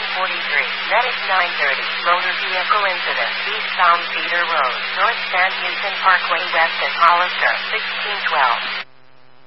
1043. Medic 930. Motor vehicle incident. Eastbound Cedar Road. North San Houston Parkway west at Hollister. 1612.